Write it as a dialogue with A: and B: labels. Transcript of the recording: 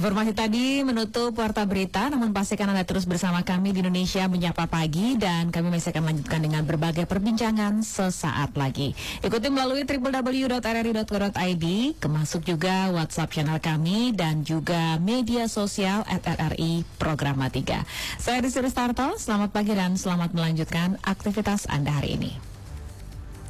A: Informasi tadi menutup Warta Berita, namun pastikan Anda terus bersama kami di Indonesia Menyapa Pagi, dan kami masih akan lanjutkan dengan berbagai perbincangan sesaat lagi. Ikuti melalui www.rri.co.id, kemasuk juga WhatsApp channel kami dan juga media sosial @RRI Programa 3. Saya Rizky Starto, selamat pagi dan selamat melanjutkan aktivitas Anda hari ini.